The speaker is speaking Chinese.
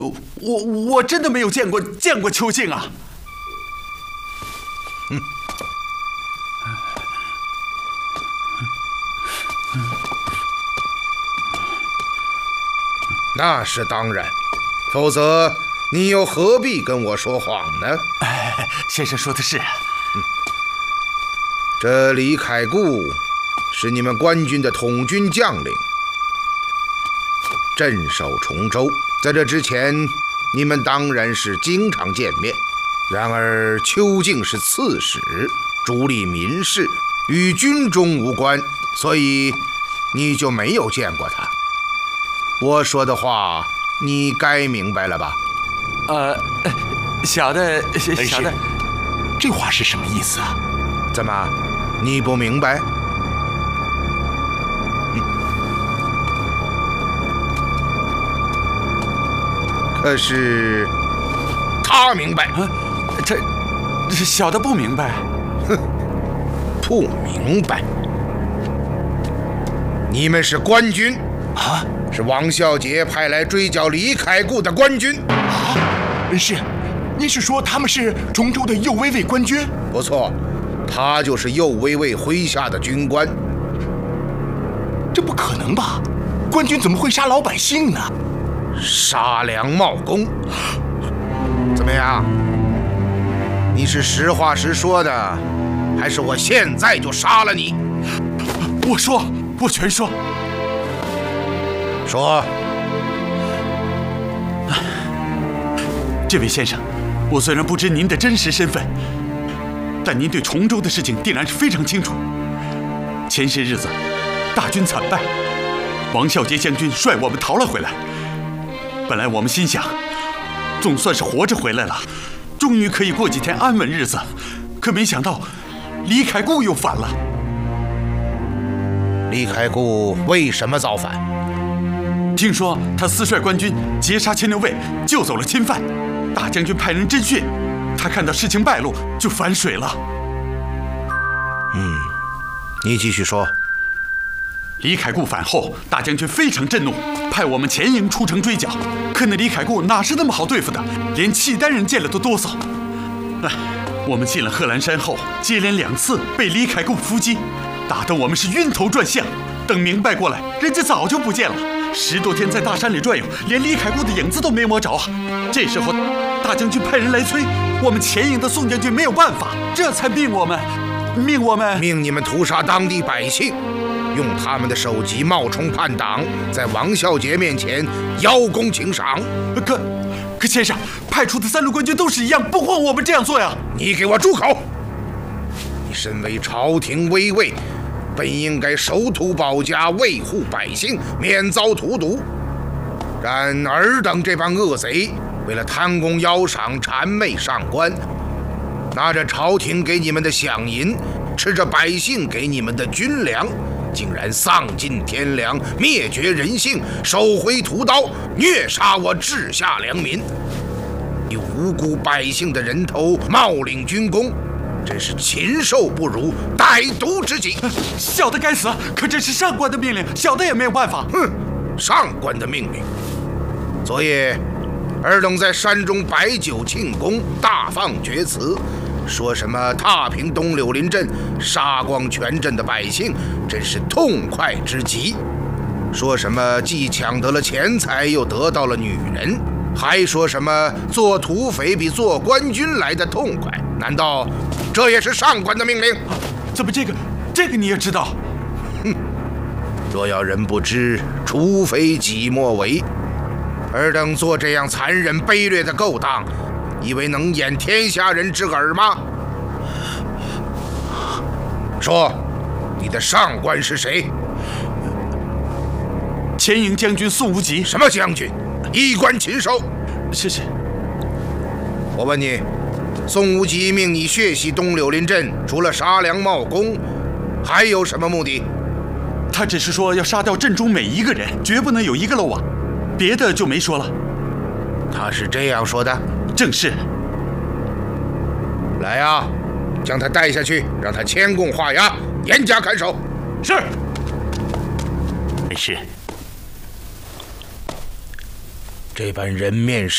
我真的没有见过邱静啊。 那是当然，否则你又何必跟我说谎呢？ 先生说的是。 这李凯固是你们官军的统军将领，镇守崇州。在这之前，你们当然是经常见面。然而邱静是刺史，主理民事，与军中无关，所以你就没有见过他。我说的话，你该明白了吧？ 小的， 这话是什么意思啊？ 怎么，你不明白？可是他明白。 这小的不明白。 不明白？你们是官军啊？ 是王孝杰派来追剿李凯固的官军啊！是，你是说他们是崇州的右威卫官军？ 不错，他就是右威卫麾下的军官。 这不可能吧？官军怎么会杀老百姓呢？ 杀良冒功。怎么样？你是实话实说的，还是我现在就杀了你？ 我说，我全说。 说， 这位先生，我虽然不知您的真实身份，但您对崇州的事情定然是非常清楚。前些日子，大军惨败，王孝杰将军率我们逃了回来。本来我们心想，总算是活着回来了，终于可以过几天安稳日子。可没想到，李凯固又反了。 李凯固为什么造反？ 听说他私率官军截杀牵牛卫，救走了钦犯。大将军派人侦讯，他看到事情败露，就反水了。 你继续说。 李凯固反后，大将军非常震怒，派我们前营出城追剿。可那李凯固哪是那么好对付的，连契丹人见了都哆嗦。我们进了贺兰山后，接连2次被李凯固伏击，打得我们是晕头转向。等明白过来，人家早就不见了。10多天在大山里转悠，连李凯固的影子都没摸着啊！这时候，大将军派人来催，我们前营的宋将军没有办法，这才命你们屠杀当地百姓，用他们的首级冒充叛党，在王孝杰面前邀功请赏。 可先生，派出的3路官军都是一样，不光我们这样做呀！ 你给我住口！你身为朝廷威卫，本应该守土保家，维护百姓，免遭荼毒。然尔等这帮恶贼，为了贪功邀赏，谄媚上官，拿着朝廷给你们的饷银，吃着百姓给你们的军粮，竟然丧尽天良，灭绝人性，手挥屠刀，虐杀我治下良民，以无辜百姓的人头冒领军功，真是禽兽不如，歹毒之极。 小的该死，可这是上官的命令，小的也没有办法。 上官的命令。昨夜尔等在山中摆酒庆功，大放厥词，说什么踏平东柳林镇，杀光全镇的百姓，真是痛快之极。说什么既抢得了钱财，又得到了女人，还说什么做土匪比做官军来的痛快。难道这也是上官的命令？ 怎么这个你也知道？ 若要人不知，除非己莫为。尔等做这样残忍卑劣的勾当，以为能掩天下人之耳吗？说，你的上官是谁？ 前营将军宋无极。 什么将军？衣冠禽兽！ 是。 我问你，宋无极命你血洗东柳林镇，除了杀良冒功，还有什么目的？ 他只是说要杀掉镇中每一个人，绝不能有一个漏网，别的就没说了。 他是这样说的？ 正是。 来啊，将他带下去，让他签供画押，严加看守。 是。 是。 这般人面